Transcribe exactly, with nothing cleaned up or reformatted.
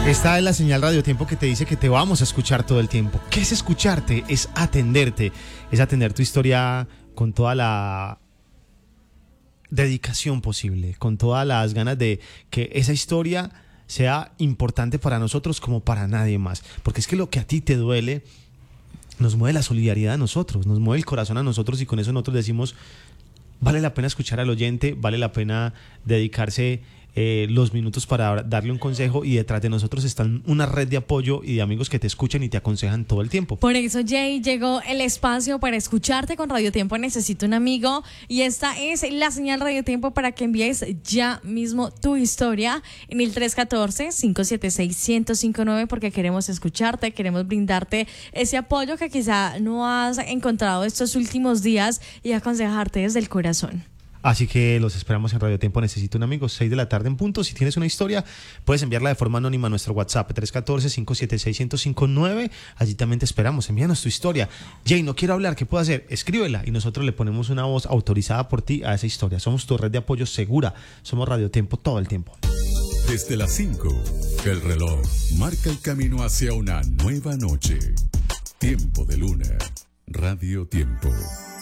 Esta es la señal Radio Tiempo que te dice que te vamos a escuchar todo el tiempo. ¿Qué es escucharte? Es atenderte, es atender tu historia con toda la dedicación posible, con todas las ganas de que esa historia sea importante para nosotros como para nadie más. Porque es que lo que a ti te duele nos mueve la solidaridad a nosotros, nos mueve el corazón a nosotros, y con eso nosotros decimos, vale la pena escuchar al oyente, vale la pena dedicarse Eh, los minutos para darle un consejo, y detrás de nosotros están una red de apoyo y de amigos que te escuchan y te aconsejan todo el tiempo. Por eso, Jay, llegó el espacio para escucharte con Radio Tiempo Necesito un Amigo, y esta es la señal Radio Tiempo para que envíes ya mismo tu historia en el tres uno cuatro, cinco siete seis, uno cero cinco nueve, porque queremos escucharte, queremos brindarte ese apoyo que quizá no has encontrado estos últimos días y aconsejarte desde el corazón. Así que los esperamos en Radio Tiempo Necesito un Amigo, seis de la tarde en punto. Si tienes una historia, puedes enviarla de forma anónima a nuestro WhatsApp, tres uno cuatro, cinco siete seis, uno cero cinco nueve. Allí también te esperamos. Envíanos tu historia. Jay, no quiero hablar, ¿qué puedo hacer? Escríbela y nosotros le ponemos una voz autorizada por ti a esa historia. Somos tu red de apoyo segura. Somos Radio Tiempo todo el tiempo. Desde las cinco, el reloj marca el camino hacia una nueva noche. Tiempo de Luna. Radio Tiempo.